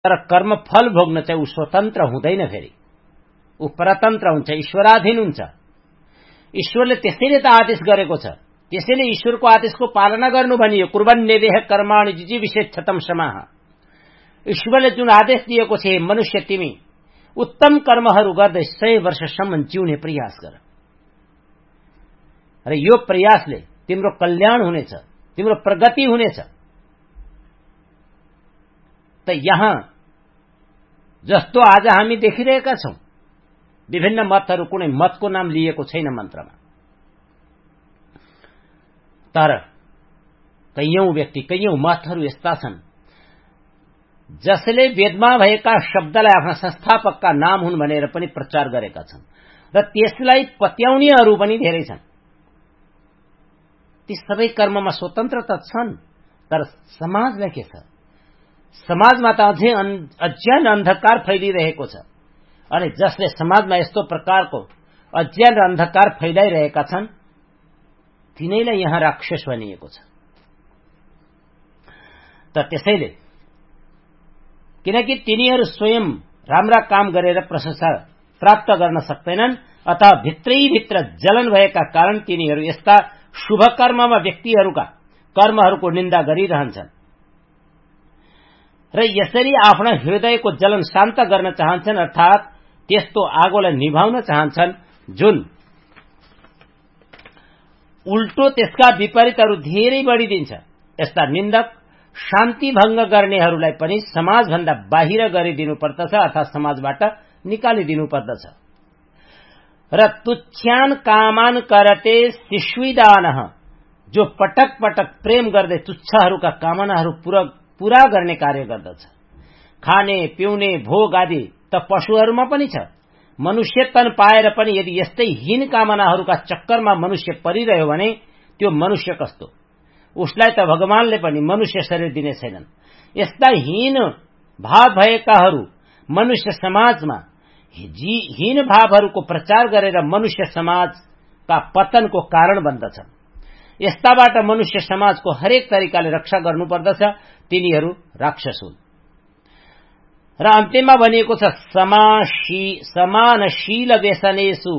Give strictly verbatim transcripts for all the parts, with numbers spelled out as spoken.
तर कर्म फल भोग्न चाहिँ ऊ स्वतन्त्र हुँदैन, फेरि ऊ परतन्त्र हुन्छ, ईश्वराधीन हुन्छ। ईश्वरले त्यसैले त आदेश गरेको छ, त्यसैले ईश्वरको आदेशको पालना गर्नु भनियो। कुर्वन्नेवेह कर्माणि जिजीविषेच्छतम समाह। ईश्वरले जुन आदेश दिएको छ, मनुष्य तिमी उत्तम कर्महरू गर्दै सय वर्षसम्म जिउने प्रयास गर, र यो प्रयासले तिम्रो कल्याण हुनेछ, तिम्रो प्रगति हुनेछ। त यहाँ जस्तो आज हामी देखिरहेका छौं, विभिन्न मतहरू, कुनै मतको नाम लिएको छैन मन्त्रमा, तर कैयौं व्यक्ति, कैयौं मतहरू यस्ता छन् जसले वेदमा भएका शब्दलाई आफ्ना संस्थापकका नाम हुन् भनेर पनि प्रचार गरेका छन्, र त्यसलाई पत्याउनेहरू पनि धेरै छन्। ती सबै कर्ममा स्वतन्त्रता छन्, तर समाजलाई के छ? समाजमा त अझै अज्ञान अन्धकार फैलिरहेको छ, अनि जसले समाजमा यस्तो प्रकारको अज्ञान र अन्धकार फैलाइरहेका छन् तिनैलाई यहाँ राक्षस भनिएको छ। त त्यसैले किनकि तिनीहरू स्वयं राम्रा काम गरेर प्रशंसा प्राप्त गर्न सक्दैनन्, अतः भित्रै भित्र जलन भएका कारण तिनीहरू यस्ता शुभ कर्ममा व्यक्तिहरूका कर्महरूको निन्दा गरिरहन्छन्, र यसरी आफ्ना हृदयको जलन शान्त गर्न चाहन्छन्, अर्थात त्यस्तो आगोलाई निभाउन चाहन्छन् जुन उल्टो त्यसका विपरीतहरू धेरै बढिदिन्छ। यस्ता निन्दक, शान्ति भंग गर्नेहरूलाई पनि समाजभन्दा बाहिर गरिदिनु पर्दछ, अर्थात समाजबाट निकालिदिनु पर्दछ। र तुच्छ्यान कामान करते शिश्विदानः, जो पटक पटक प्रेम गर्दै तुच्छहरूका कामनाहरू पूरा पूरा गर्ने कार्य गर्दछ। खाने पिउने भोग आदि त पशुहरूमा पनि छ। मनुष्य तन पाएर पनि यदि यस्तै हीन कामनाहरूका चक्करमा मनुष्य परिरह्यो भने त्यो मनुष्य कस्तो? उसलाई त भगवानले पनि मनुष्य शरीर दिने छैनन्। यस्ता हीन भाव भएकाहरू मनुष्य समाजमा हीन भावहरूको प्रचार गरेर मनुष्य समाजका पतनको कारण बन्दछन्। यस्ताबाट मनुष्य समाजको हरेक तरिकाले रक्षा गर्नुपर्दछ। तिनीहरू राक्षस हुन्। र अन्त्यमा भनिएको छ समाशी समानशील व्यसनेषु,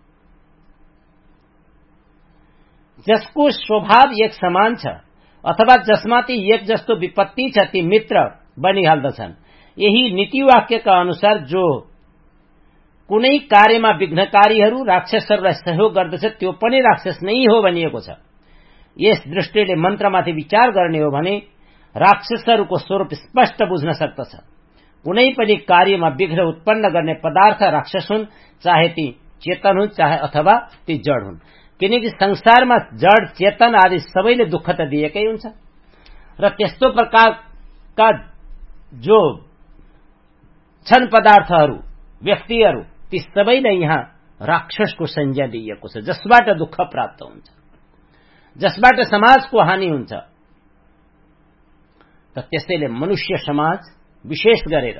जसको स्वभाव एक समान छ अथवा जसमाथि एक जस्तो विपत्ति छ ती मित्र बनिहाल्दछन्। यही नीति वाक्यका अनुसार जो कुनै कार्यमा विघ्नकारीहरू राक्षसहरूलाई सहयोग गर्दछ त्यो पनि राक्षस नै हो भनिएको छ। यस दृष्टिले मन्त्रमाथि विचार गर्ने हो भने राक्षसहरूको स्वरूप स्पष्ट बुझ्न सक्दछ। कुनै पनि कार्यमा विघ्न उत्पन्न गर्ने पदार्थ राक्षस हुन्, चाहे ती चेतन हुन् चाहे अथवा ती जड हुन्। किनकि संसारमा जड चेतन आदि सबैले दुःख त दिएकै हुन्छ, र त्यस्तो प्रकारका जो छन् पदार्थहरू, व्यक्तिहरू, ती सबैलाई यहाँ राक्षसको संज्ञा दिइएको छ, जसबाट दुःख प्राप्त हुन्छ, जसबाट समाजको हानि हुन्छ। त त्यसैले मनुष्य समाज विशेष गरेर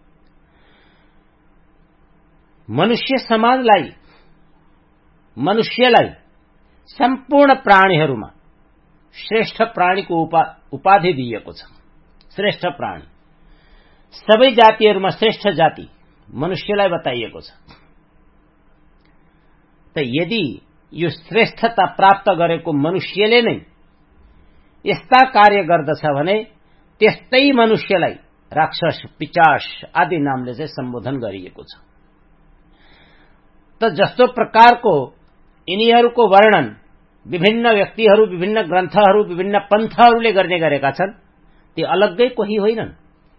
मनुष्य समाजलाई, मनुष्यलाई सम्पूर्ण प्राणीहरूमा श्रेष्ठ प्राणीको उपा, उपाधि दिएको छ। श्रेष्ठ प्राणी, सबै जातिहरूमा श्रेष्ठ जाति मनुष्यलाई बताइएको छ। त यदि यो श्रेष्ठता प्राप्त गरेको मनुष्यले नै यस्ता कार्य गर्दछ भने त्यस्तै मनुष्यलाई राक्षस, पिचास आदि नामले चाहिँ सम्बोधन गरिएको छ। त जस्तो प्रकारको यिनीहरूको वर्णन विभिन्न व्यक्तिहरू, विभिन्न ग्रन्थहरू, विभिन्न पन्थहरूले गर्ने गरेका छन्, ती अलग्गै कोही होइनन्।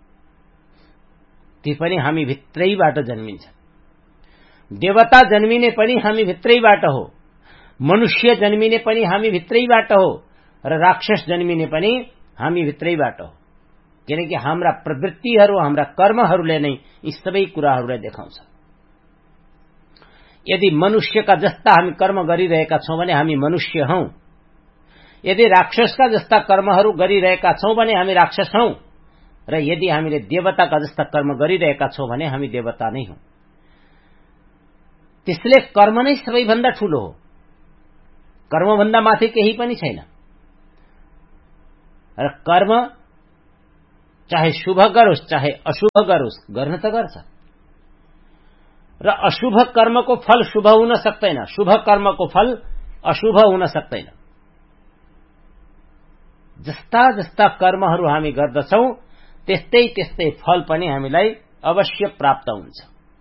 ती पनि हामी भित्रैबाट जन्मिन्छन्। देवता जन्मिने पनि हामी भित्रैबाट हो, मनुष्य जन्मिने पनि हामी भित्रैबाट हो, र राक्षस जन्मिने पनि हामी भित्रैबाट हो। किनकि हाम्रा प्रवृत्तिहरू, हाम्रा कर्महरूले नै यी सबै कुराहरूलाई देखाउँछ। यदि मनुष्यका जस्ता हामी कर्म गरिरहेका छौं भने हामी मनुष्य हौं, यदि राक्षसका जस्ता कर्महरू गरिरहेका छौं भने हामी राक्षस हौं, र यदि हामीले देवताका जस्ता कर्म गरिरहेका छौं भने हामी देवता नै हौं। त्यसले कर्म नै सबैभन्दा ठूलो हो, कर्मभन्दा माथि केही पनि छैन। र कर्म चाहे शुभ गरोस् चाहे अशुभ गरोस् गर्न त गर्छ र अशुभ कर्मको फल शुभ हुन सक्दैन, शुभ कर्मको फल अशुभ हुन सक्दैन। जस्ता जस्ता कर्महरू हामी गर्दछौं त्यस्तै त्यस्तै फल पनि हामीलाई अवश्य प्राप्त हुन्छ।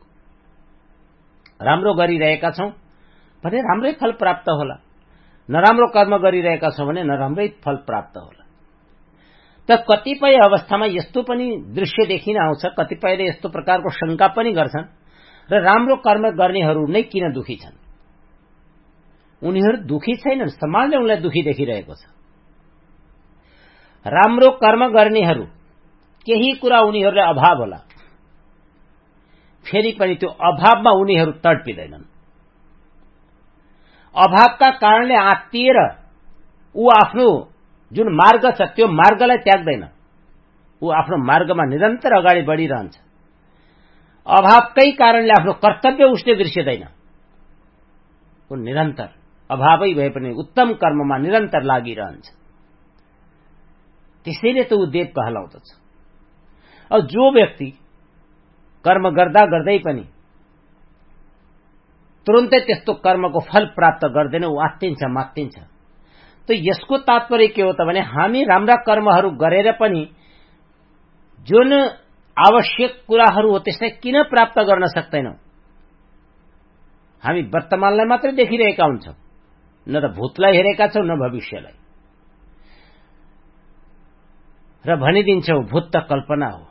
राम्रो गरिरहेका छौं भने राम्रै फल प्राप्त होला, नराम्रो कर्म गरिरहेका छौं भने नराम्रै फल प्राप्त होला। त कतिपय अवस्थामा यस्तो पनि दृश्य देखिन आउँछ, कतिपयले यस्तो प्रकारको शंका पनि गर्छन् र राम्रो कर्म गर्नेहरू नै किन दुखी छन्? उनीहरू दुखी छैनन्, समाजले उनलाई दुखी देखिरहेको छ। राम्रो कर्म गर्नेहरू केही कुरा उनीहरूले अभाव होला, फेरि पनि त्यो अभावमा उनीहरू तडपिँदैनन्। अभावका कारणले आत्तिएर ऊ आफ्नो जुन मार्ग छ त्यो मार्गलाई त्याग्दैन, ऊ आफ्नो मार्गमा निरन्तर अगाडि बढिरहन्छ। अभावकै कारणले आफ्नो कर्तव्य उसले बिर्सिदैन, ऊ निरन्तर अभावै भए पनि उत्तम कर्ममा निरन्तर लागिरहन्छ। त्यसैले त ऊ देव कहलाउँदछ। अब जो व्यक्ति कर्म गर्दा गर्दै पनि तुरन्तै त्यस्तो कर्मको फल प्राप्त गर्दैन, ऊ आत्तिन्छ मात्तिन्छ। त यसको तात्पर्य के हो त भने हामी राम्रा कर्महरू गरेर पनि जुन आवश्यक कुराहरू हो त्यसलाई किन प्राप्त गर्न सक्दैनौं? हामी वर्तमानलाई मात्रै देखिरहेका हुन्छौं, न त भूतलाई हेरेका छौं न भविष्यलाई। र भनिदिन्छौ भूत त कल्पना हो,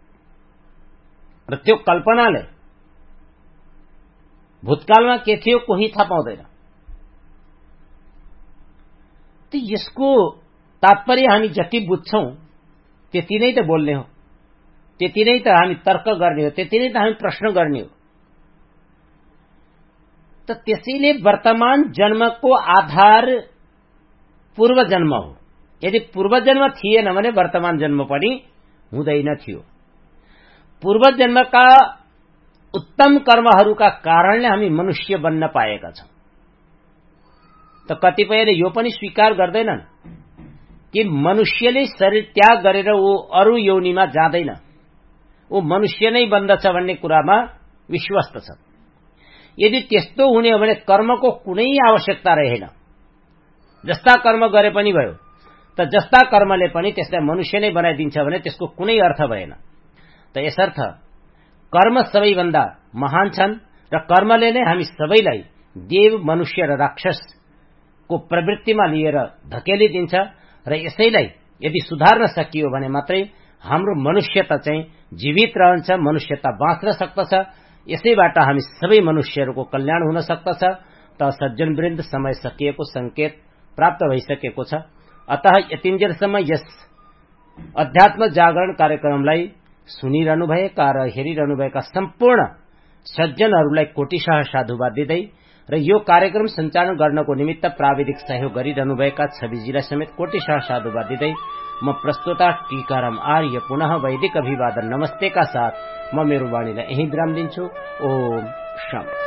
र त्यो कल्पनाले भूतकालमा के थियो कोही थाहा पाउँदैन। त यसको तात्पर्य हामी जति बुझ्छौं त्यति नै त बोल्ने हो, त्यति नै त हामी तर्क गर्ने हो, त्यति नै त हामी प्रश्न गर्ने हो। त त्यसैले वर्तमान जन्मको आधार पूर्व जन्म हो। यदि पूर्व जन्म थिएन भने वर्तमान जन्म पनि हुँदैन थियो। पूर्व जन्मका उत्तम कर्महरूका कारणले हामी मनुष्य बन्न पाएका छौं। त कतिपयले यो पनि स्वीकार गर्दैनन् कि मनुष्यले शरीर त्याग गरेर ऊ अरू योनिमा जाँदैन, ऊ मनुष्य नै बन्दछ भन्ने कुरामा विश्वस्त छ। यदि त्यस्तो हुने हो भने कर्मको कुनै आवश्यकता रहेन, जस्ता कर्म गरे पनि भयो। त जस्ता कर्मले पनि त्यसलाई मनुष्य नै बनाइदिन्छ भने त्यसको कुनै अर्थ भएन। त यसर्थ कर्म सबैभन्दा महान छन् र कर्मले नै हामी सबैलाई देव, मनुष्य र राक्षसको प्रवृत्तिमा लिएर धकेलिदिन्छ। र यसैलाई यदि सुधार्न सकियो भने मात्रै हाम्रो मनुष्यता चाहिँ जीवित रहन्छ, मनुष्यता बाँच्न सक्दछ। यसैबाट हामी सबै मनुष्यहरूको कल्याण हुन सक्दछ। त सज्जनवृन्द, समय सकिएको संकेत प्राप्त भइसकेको छ। अतः यतिन्जेलसम्म यस अध्यात्म जागरण कार्यक्रमलाई सुनिरहनुभएका र हेरिरहनुभएका सम्पूर्ण सज्जनहरूलाई कोटिशः साधुवाद दिँदै र यो कार्यक्रम सञ्चालन गर्नको निमित्त प्राविधिक सहयोग गरिरहनुभएका छविजीलाई समेत कोटिशः साधुवाद दिँदै म प्रस्तुता टीकाराम आर्य पुनः वैदिक अभिवादन नमस्तेका साथ म मेरो वाणीलाई यही विराम दिन्छु। ओम शान्ति।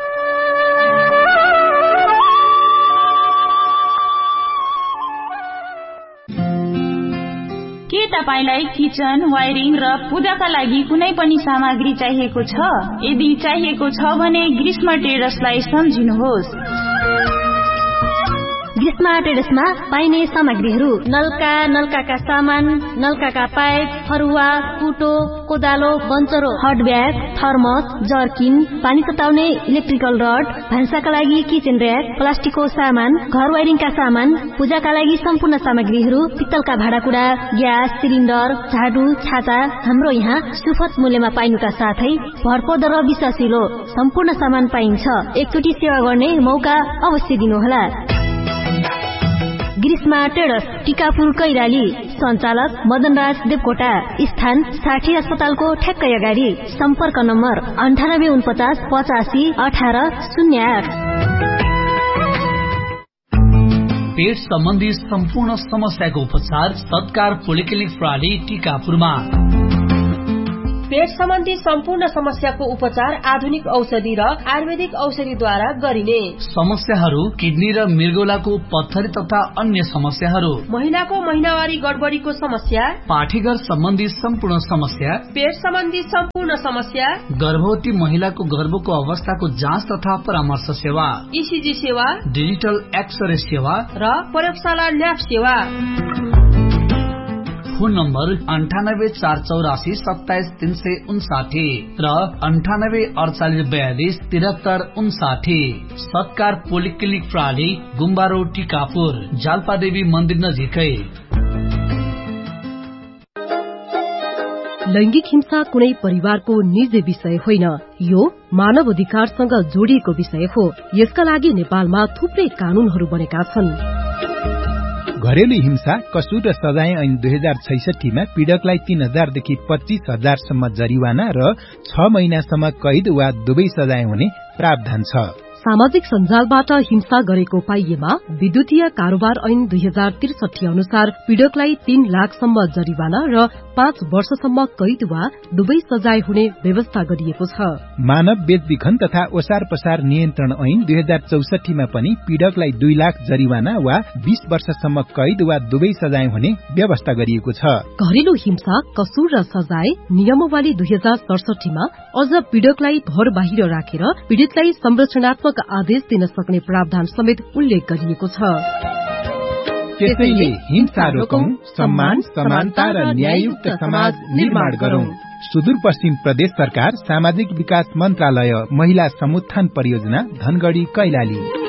के तपाईलाई किचन, वायरिङ र पूजाका लागि कुनै पनि सामग्री चाहिएको छ? यदि चाहिएको छ भने ग्रीष्मा ट्रेडर्सलाई सम्झिनुहोस्। ग्रीष्मा ट्रेडर्समा पाइने सामग्रीहरू: नलका, नलकाका सामान, नलकाका पाइप, फरुवा, कुटो, कोदालो, बन्चरो, हट ब्याग, थर्मस, जर्किन, पानी तताउने इलेक्ट्रिकल रड, भान्साका लागि किचन र्याक, प्लास्टिकको सामान, घर वायरिङका सामान, पूजाका लागि सम्पूर्ण सामग्रीहरू, पित्तलका भाँडाकुँडा, ग्यास सिलिन्डर, झाडु, छाता हाम्रो यहाँ सुपथ मूल्यमा पाइनुका साथै भरपर्दो र विश्वासिलो सम्पूर्ण सामान पाइन्छ। एकचोटि सेवा गर्ने मौका अवश्य दिनुहोला। ग्रीष्मा ट्रेडर्स, टिकापुर कैलाली। सञ्चालक मदनराज देवकोटा। स्थान साठी अस्पतालको ठ्याक्कै अगाडि। सम्पर्क नम्बर अन्ठानब्बे उनपचास पचासी अठार शून्य आठ। पेट सम्बन्धी सम्पूर्ण समस्याको उपचार सत्कार पोलिक्लिनिक प्रणाली टिकापुरमा। पेट सम्बन्धी सम्पूर्ण समस्याको उपचार आधुनिक औषधि र आयुर्वेदिक औषधिद्वारा गरिने। समस्याहरू किडनी र मृगौलाको पत्थरी तथा अन्य समस्याहरू, महिलाको महिनावारी गडबडीको समस्या, पाठीघर सम्बन्धी सम्पूर्ण समस्या, पेट सम्बन्धी सम्पूर्ण समस्या, गर्भवती महिलाको गर्भको अवस्थाको जाँच तथा परामर्श सेवा, ईसीजी सेवा, डिजिटल एक्सरे सेवा र प्रयोगशाला ल्याब सेवा। फोन नम्बर अन्ठानब्बे चार चौरासी सत्ताइस तीन सय उन्साठी र अन्ठानब्बे अडचालिस बयालिस तिहत्तर उन्साठी। सत्कार पोलिक्लिनिक प्राली, गुम्बा रोड, टिकापुर, जाल्पादेवी मन्दिर नजिकै। लैंगिक हिंसा कुनै परिवारको निजी विषय होइन, यो मानव अधिकारसँग जोडिएको विषय हो। यसका लागि नेपालमा थुप्रै कानूनहरू बनेका छन्। घरेलु हिंसा कसुर र सजाय ऐन दुई हजार छैसठीमा पीड़कलाई तीन हजारदेखि पच्चीस हजारसम्म जरिवाना र छ महिनासम्म कैद वा दुवै सजाय हुने प्रावधान छ। सामाजिक सञ्जालबाट हिंसा गरेको पाइएमा विद्युतीय कारोबार ऐन दुई हजार त्रिसठी अनुसार पीड़कलाई तीन लाखसम्म जरिवाना र पाँच वर्षसम्म कैद वा दुवै सजाय हुने व्यवस्था गरिएको छ। मानव बेचबिखन तथा ओसार पसार नियन्त्रण ऐन दुई हजार चौसठीमा पनि पीड़कलाई दुई लाख जरिवाना वा बीस वर्षसम्म कैद वा दुवै सजाय हुने व्यवस्था गरिएको छ। घरेलु हिंसा कसुर र सजाय नियमावली दुई हजार सडसठीमा अझ पीड़कलाई घर बाहिर राखेर पीड़ितलाई संरक्षणात्मक आदेश दिन सक्ने प्रावधान समेत उल्लेख गरिएको छ। त्यसैले हिंसा रोकौं, सम्मान, समानता र न्याययुक्त समाज निर्माण गरौं। सुदूरपश्चिम प्रदेश सरकार, सामाजिक विकास मन्त्रालय, महिला समुत्थान परियोजना, धनगढ़ी, कैलाली।